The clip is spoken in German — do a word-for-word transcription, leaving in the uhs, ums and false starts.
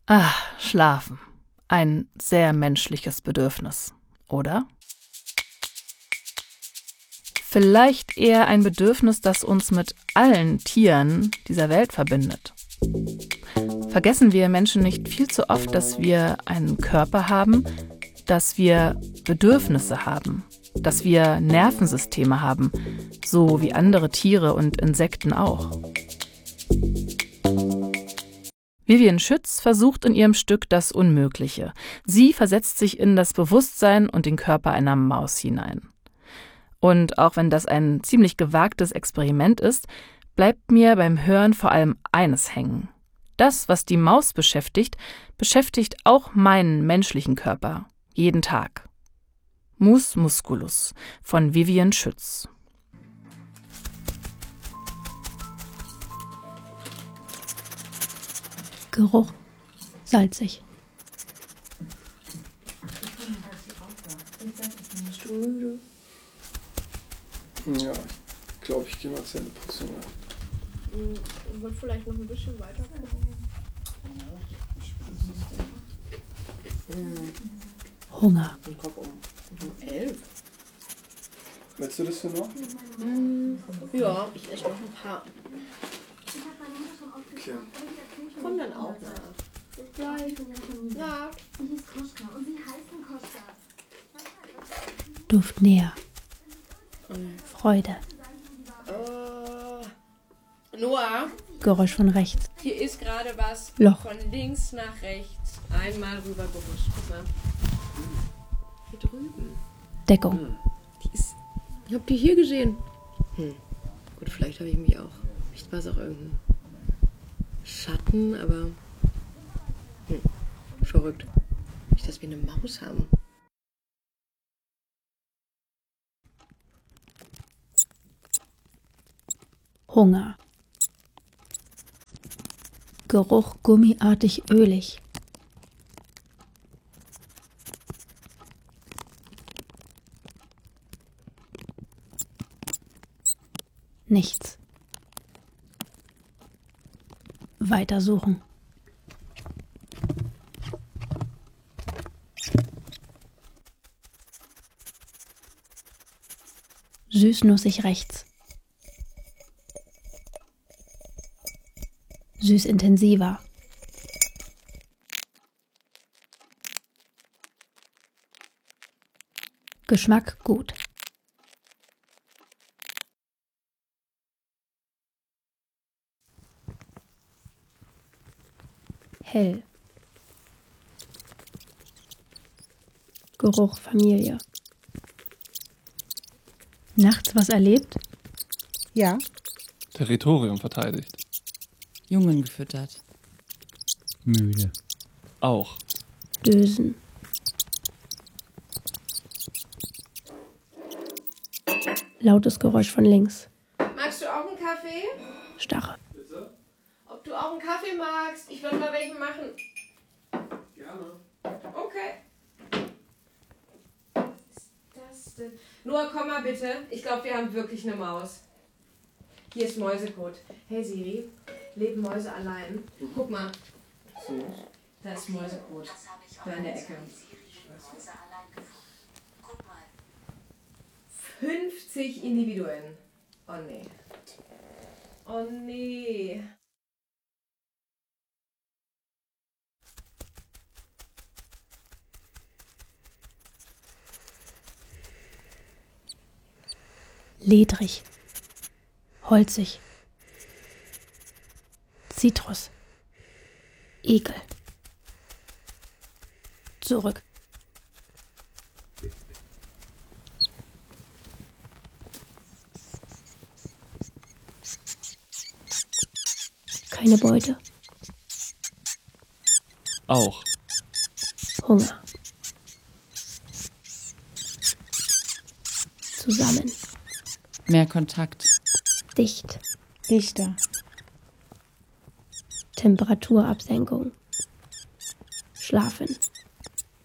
Ah, schlafen. Ein sehr menschliches Bedürfnis, oder? Vielleicht eher ein Bedürfnis, das uns mit allen Tieren dieser Welt verbindet. Vergessen wir Menschen nicht viel zu oft, dass wir einen Körper haben, dass wir Bedürfnisse haben, dass wir Nervensysteme haben, so wie andere Tiere und Insekten auch. Vivian Schütz versucht in ihrem Stück das Unmögliche. Sie versetzt sich in das Bewusstsein und den Körper einer Maus hinein. Und auch wenn das ein ziemlich gewagtes Experiment ist, bleibt mir beim Hören vor allem eines hängen. Das, was die Maus beschäftigt, beschäftigt auch meinen menschlichen Körper. Jeden Tag. Mus Musculus von Vivian Schütz. Geruch. Salzig. Bist du müde? Ja, ich glaube, ich gehe mal Zähneputzen. Ich wollte vielleicht noch ein bisschen weiter gucken. Hunger. Ich glaube um, um elf. Willst du das für noch? Mm, ja, ich esse noch ein paar. Okay. Komm dann auch nach. Bis gleich. Ja. Sie hieß Koschka und sie heißen Koschka. Duft näher. Freude. Äh, Noah, Geräusch von rechts. hier ist gerade was Loch. von links nach rechts. Einmal rüber gerutscht. Guck mal. Hier drüben. Deckung. Die ist. Ich hab die hier gesehen. Hm. Gut, vielleicht habe ich mich auch. Vielleicht war es auch irgendein Schatten, aber. Hm. Verrückt. Nicht, dass wir eine Maus haben. Hunger. Geruch gummiartig ölig. Nichts. Weitersuchen. Süßnussig rechts. Süß intensiver. Geschmack gut. Hell. Geruch Familie. Nachts was erlebt? Ja, Territorium verteidigt. Jungen gefüttert. Müde. Auch. Dösen. Lautes Geräusch von links. Magst du auch einen Kaffee? Starre. Ob du auch einen Kaffee magst? Ich würde mal welchen machen. Gerne. Okay. Was ist das denn? Noah, komm mal bitte. Ich glaube, wir haben wirklich eine Maus. Hier ist Mäusekot. Hey Siri, leben Mäuse allein? Guck mal. Da ist Mäusekot. Da in der Ecke. fünfzig Individuen. Oh nee. Oh nee. Ledrig. Holzig. Zitrus. Ekel. Zurück. Keine Beute. Auch. Hunger. Zusammen. Mehr Kontakt. Dicht. Dichter. Temperaturabsenkung. Schlafen.